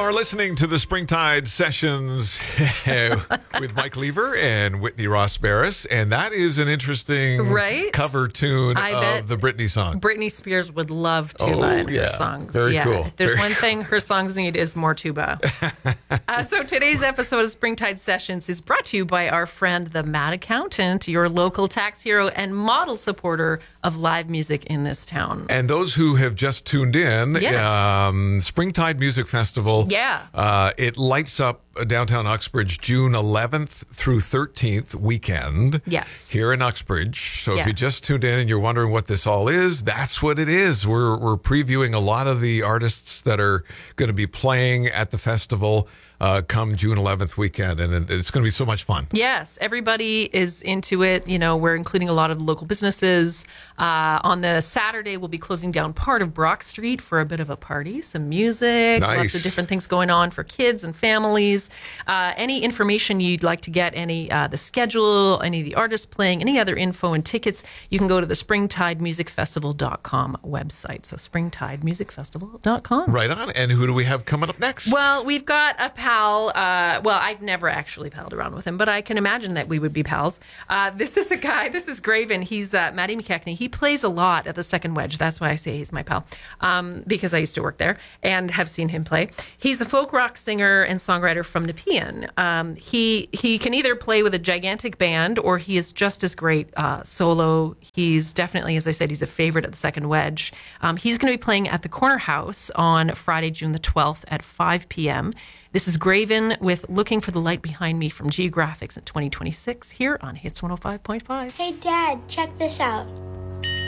are listening to the Springtide Sessions with Mike Lever and Whitney Ross Barris, and that is an interesting cover tune of the Britney song. Britney Spears would love tuba in her songs. Very cool. If there's one thing her songs need is more tuba. So today's episode of Springtide Sessions is brought to you by our friend, the Mad Accountant, your local tax hero and model supporter of live music in this town. And those who have just tuned in, Springtide Music Festival. Yeah. It lights up downtown Uxbridge June 11th through 13th weekend. Yes. Here in Uxbridge. So if you just tuned in and you're wondering what this all is, that's what it is. We're previewing a lot of the artists that are going to be playing at the festival come June 11th weekend, and it's going to be so much fun. Yes, everybody is into it. You know, we're including a lot of local businesses. On the Saturday, we'll be closing down part of Brock Street for a bit of a party, some music, lots of different things going on for kids and families. Any information you'd like to get, the schedule, any of the artists playing, any other info and tickets, you can go to the springtidemusicfestival.com website. So springtidemusicfestival.com. Right on. And who do we have coming up next? Well, we've got a pal. I've never actually palled around with him, but I can imagine that we would be pals. This is a guy, this is Graven. He's Matty McKechnie. He plays a lot at the Second Wedge. That's why I say he's my pal, because I used to work there and have seen him play. He's a folk rock singer and songwriter from Nepean. He can either play with a gigantic band or he is just as great solo. He's definitely, as I said, he's a favorite at the Second Wedge. He's going to be playing at the Corner House on Friday, June the 12th at 5 p.m. This is Graven with Looking for the Light Behind Me from Geographics in 2026 here on Hits 105.5. Hey, Dad, check this out.